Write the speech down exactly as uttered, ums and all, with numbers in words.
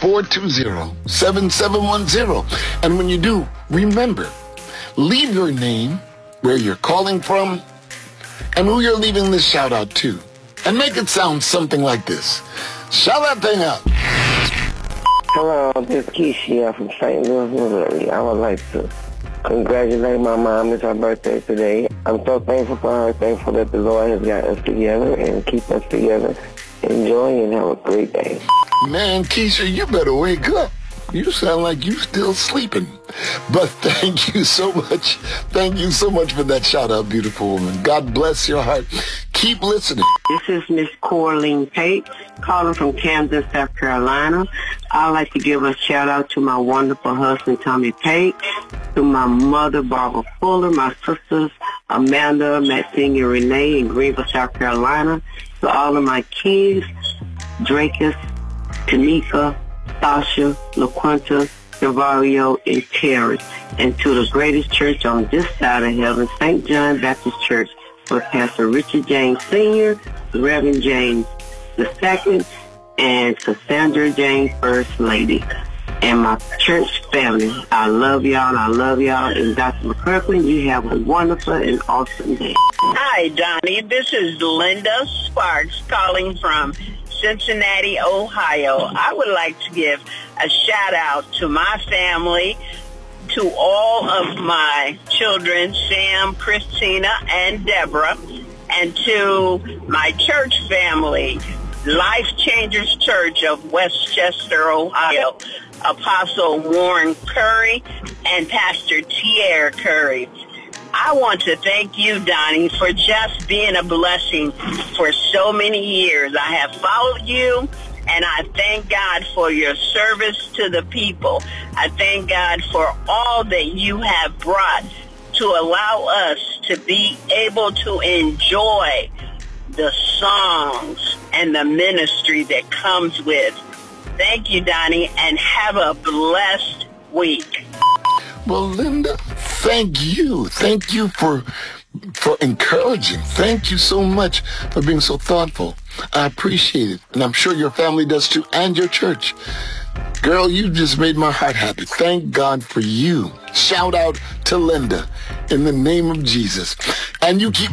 four two zero, seven seven one zero. And when you do, remember, leave your name, where you're calling from, and who you're leaving this shout out to. And make it sound something like this. Shout that thing out. Hello, this is Keisha from Saint Louis, Missouri. I would like to congratulate my mom. It's her birthday today. I'm so thankful for her, thankful that the Lord has got us together and keep us together. Enjoy and have a great day. Man, Keisha, you better wake up. You sound like you still sleeping. But thank you so much. Thank you so much for that shout out, beautiful woman. God bless your heart. Keep listening. This is Miss Corleen Pate, calling from Camden, South Carolina. I'd like to give a shout out to my wonderful husband, Tommy Pate, to my mother, Barbara Fuller, my sisters, Amanda, Maxine, and Renee in Greenville, South Carolina, to all of my kids, Drakus, Tanika, Sasha, LaQuanta, Javario, and Terrence, and to the greatest church on this side of heaven, Saint John Baptist Church, for Pastor Richard James Senior, Reverend James the Second, and Cassandra James First Lady. And my church family, I love y'all, and I love y'all. And Doctor McCirkland, you have a wonderful and awesome day. Hi, Donnie. This is Linda Sparks calling from Cincinnati, Ohio. I would like to give a shout out to my family, to all of my children, Sam, Christina, and Deborah, and to my church family, Life Changers Church of Westchester, Ohio, Apostle Warren Curry and Pastor Tierre Curry. I want to thank you, Donnie, for just being a blessing for so many years. I have followed you, and I thank God for your service to the people. I thank God for all that you have brought to allow us to be able to enjoy the songs and the ministry that comes with. Thank you, Donnie, and have a blessed week. Well, Linda, thank you. Thank you for for encouraging. Thank you so much for being so thoughtful. I appreciate it. And I'm sure your family does too, and your church. Girl, you just made my heart happy. Thank God for you. Shout out to Linda in the name of Jesus. And you keep